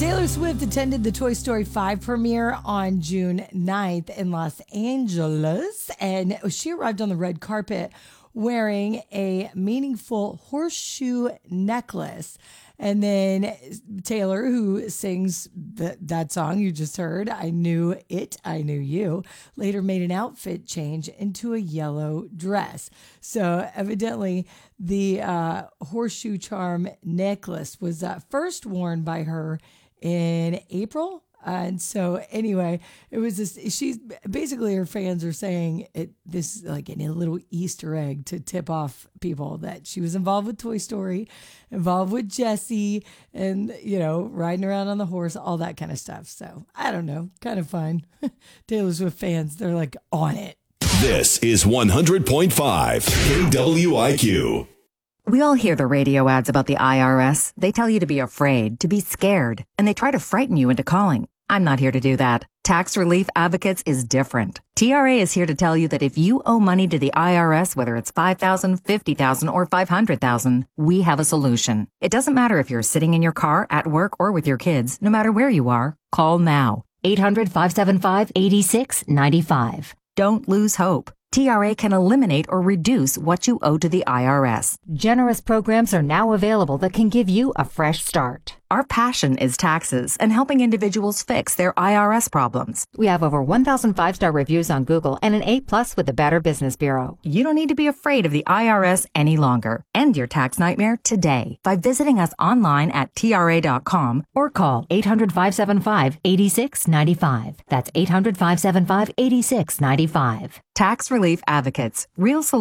Taylor Swift attended the Toy Story 5 premiere on June 9th in Los Angeles, and she arrived on the red carpet wearing a meaningful horseshoe necklace. And then Taylor, who sings that song you just heard, I Knew It, I Knew You, later made an outfit change into a yellow dress. So evidently the horseshoe charm necklace was first worn by her in April. And so anyway, it was this, she's basically, her fans are saying this is like a little Easter egg to tip off people that she was involved with Toy Story, involved with Jessie, and, riding around on the horse, all that kind of stuff. So I don't know, kind of fun. Taylor Swift fans, they're like on it. This is 100.5 KWIQ. We all hear the radio ads about the IRS. They tell you to be afraid, to be scared, and they try to frighten you into calling. I'm not here to do that. Tax Relief Advocates is different. TRA is here to tell you that if you owe money to the IRS, whether it's $5,000, $50,000, or $500,000, we have a solution. It doesn't matter if you're sitting in your car, at work, or with your kids. No matter where you are, call now. 800-575-8695. Don't lose hope. TRA can eliminate or reduce what you owe to the IRS. Generous programs are now available that can give you a fresh start. Our passion is taxes and helping individuals fix their IRS problems. We have over 1,000 5-star reviews on Google and an A+ with the Better Business Bureau. You don't need to be afraid of the IRS any longer. End your tax nightmare today by visiting us online at TRA.com or call 800-575-8695. That's 800-575-8695. Tax Relief Advocates. Real solutions.